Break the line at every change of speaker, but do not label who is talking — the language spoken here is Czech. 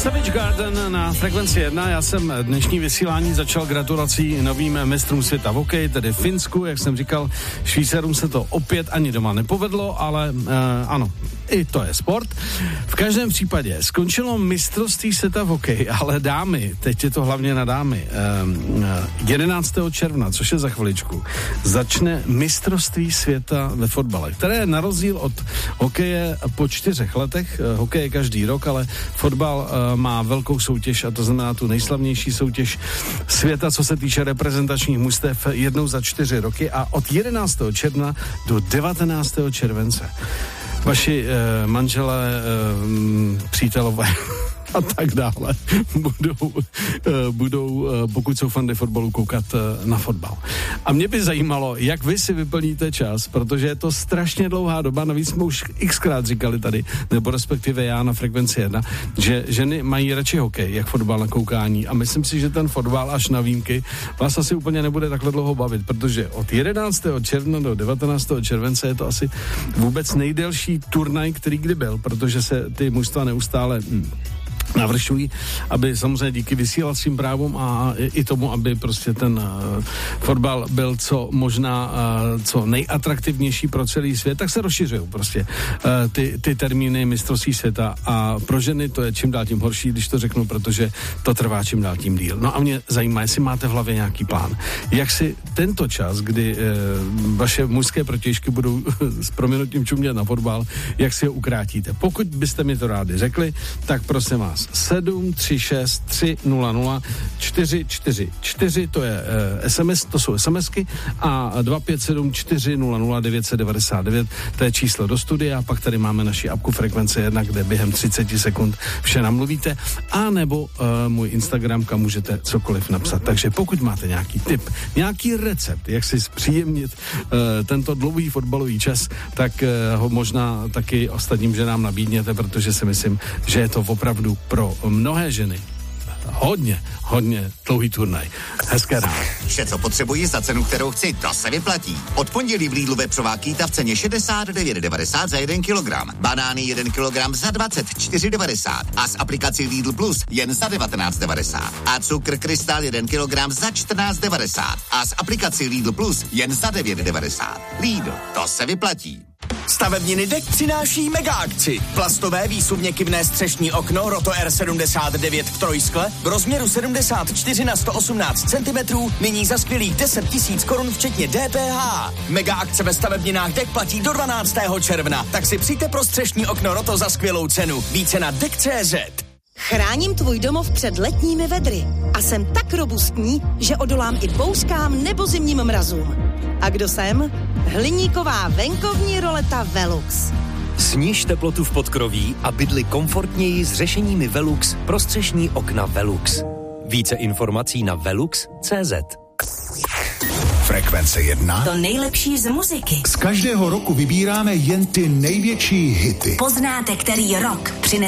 Savage Garden na Frekvenci 1. Já jsem dnešní vysílání začal gratulací novým mistrům světa v hokeji, tedy Finsku, jak jsem říkal, Švýcarům se to opět ani doma nepovedlo, ale ano, i to je sport. V každém případě skončilo mistrovství světa v hokeji, ale dámy, teď je to hlavně na dámy, 11. června, což je za chviličku, začne mistrovství světa ve fotbale, které je na rozdíl od hokeje po 4 letech, hokej je každý rok, ale fotbal má velkou soutěž, a to znamená tu nejslavnější soutěž světa, co se týče reprezentačních mužstev, jednou za 4 roky, a od 11. června do 19. července vaši manželé, přítelové a tak dále budou, pokud jsou fandy fotbalu, koukat na fotbal. A mě by zajímalo, jak vy si vyplníte čas, protože je to strašně dlouhá doba, navíc jsme už xkrát říkali tady, nebo respektive já na Frekvenci 1, že ženy mají radši hokej, jak fotbal na koukání, a myslím si, že ten fotbal až na výjimky vás asi úplně nebude takhle dlouho bavit, protože od 11. června do 19. července je to asi vůbec nejdelší turnaj, který kdy byl, protože se ty mužstva neustále navršují, aby samozřejmě díky vysílacím právům a i tomu, aby prostě ten fotbal byl co možná co nejatraktivnější pro celý svět, tak se rozšiřují prostě ty termíny mistrovství světa, a pro ženy to je čím dál tím horší, když to řeknu, protože to trvá čím dál tím díl. No a mě zajímá, jestli máte v hlavě nějaký plán. Jak si tento čas, kdy vaše mužské protějšky budou s prominutím čumět na fotbal, jak si ho ukrátíte. Pokud byste mi to rádi řekli, tak prosím vás, 736 300 444, to je SMS, to jsou SMSky, a 257 400 999, to je číslo do studia, a pak tady máme naši apku Frekvence 1, kde během 30 sekund vše namluvíte, a nebo můj Instagram, kam můžete cokoliv napsat. Takže pokud máte nějaký tip, nějaký recept, jak si zpříjemnit tento dlouhý fotbalový čas, tak ho možná taky ostatním ženám nabídněte, protože si myslím, že je to opravdu pro mnohé ženy hodně dlouhý turnaj. Hezké ráno.
Vše, co potřebuji za cenu, kterou chci, to se vyplatí. Od pondělí v Lidlu vepřová kýta v ceně 69,90 za 1 kilogram. Banány 1 kilogram za 24,90 a s aplikací Lidl Plus jen za 19,90. A cukr Krystal 1 kilogram za 14,90 a s aplikací Lidl Plus jen za 9,90. Lidl, to se vyplatí.
Stavebniny DEK přináší mega akci. Plastové výsuvně kyvné střešní okno Roto R79 v trojskle v rozměru 74 na 118 cm nyní za skvělých 10 000 korun včetně DPH. Mega akce ve stavebninách DEK platí do 12. června, tak si přijďte pro střešní okno Roto za skvělou cenu. Více na DEK.cz.
Chráním tvůj domov před letními vedry a jsem tak robustní, že odolám i bouřkám nebo zimním mrazům. A kdo jsem? Hliníková venkovní roleta Velux.
Sníž teplotu v podkroví a bydli komfortněji s řešeními Velux pro střešní okna Velux. Více informací na velux.cz.
Frekvence 1.
To nejlepší z muziky.
Z každého roku vybíráme jen ty největší hity.
Poznáte, který rok přinese